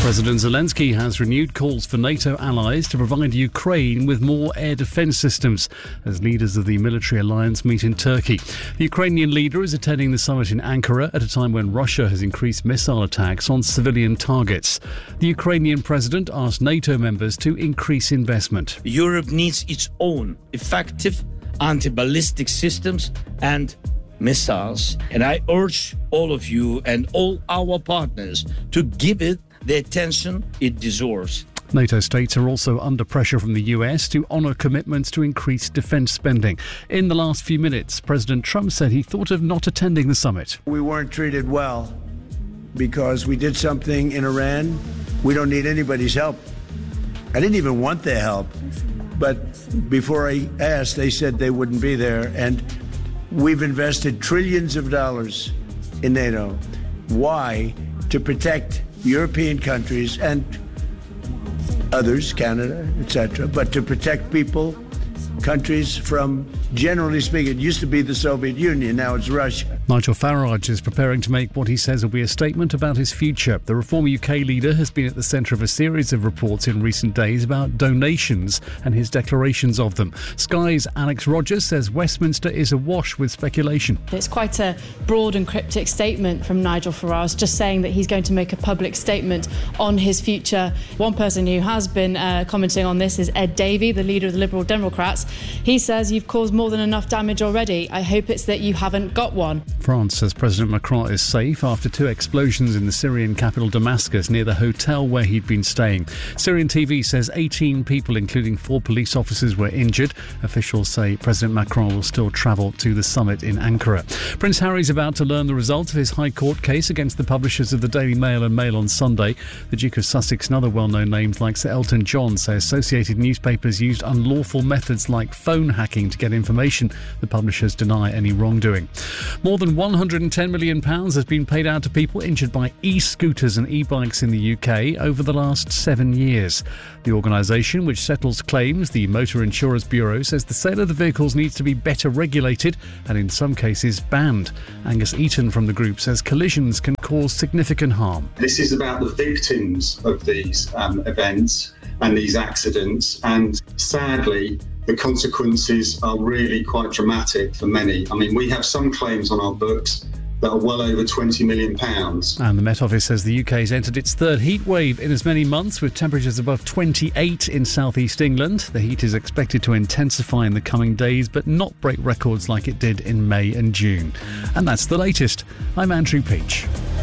President Zelensky has renewed calls for NATO allies to provide Ukraine with more air defence systems as leaders of the military alliance meet in Turkey. The Ukrainian leader is attending the summit in Ankara at a time when Russia has increased missile attacks on civilian targets. The Ukrainian president asked NATO members to increase investment. Europe needs its own effective anti-ballistic systems and missiles, and I urge all of you and all our partners to give it the attention it deserves. NATO states are also under pressure from the US to honour commitments to increase defence spending. In the last few minutes, President Trump said he thought of not attending the summit. We weren't treated well because we did something in Iran. We don't need anybody's help. I didn't even want their help. But before I asked, they said they wouldn't be there. And we've invested trillions of dollars in NATO. Why? To protect European countries and others, Canada, etc., but to protect people, countries from, generally speaking, it used to be the Soviet Union, now it's Russia. Nigel Farage is preparing to make what he says will be a statement about his future. The Reform UK leader has been at the centre of a series of reports in recent days about donations and his declarations of them. Sky's Alex Rogers says Westminster is awash with speculation. It's quite a broad and cryptic statement from Nigel Farage, just saying that he's going to make a public statement on his future. One person who has been commenting on this is Ed Davey, the leader of the Liberal Democrats. He says, "You've caused more than enough damage already. I hope it's that you haven't got one." France says President Macron is safe after two explosions in the Syrian capital Damascus near the hotel where he'd been staying. Syrian TV says 18 people, including 4 police officers, were injured. Officials say President Macron will still travel to the summit in Ankara. Prince Harry's about to learn the result of his High Court case against the publishers of the Daily Mail and Mail on Sunday. The Duke of Sussex and other well-known names like Sir Elton John say associated newspapers used unlawful methods like phone hacking to get information. The publishers deny any wrongdoing. More than £110 million has been paid out to people injured by e-scooters and e-bikes in the UK over the last 7 years. The organisation, which settles claims, the Motor Insurers Bureau, says the sale of the vehicles needs to be better regulated and in some cases banned. Angus Eaton from the group says collisions can cause significant harm. This is about the victims of these events and these accidents, and sadly the consequences are really quite dramatic for many. I mean, we have some claims on our books that are well over £20 million. And the Met Office says the UK has entered its third heat wave in as many months, with temperatures above 28 in southeast England. The heat is expected to intensify in the coming days, but not break records like it did in May and June. And that's the latest. I'm Andrew Peach.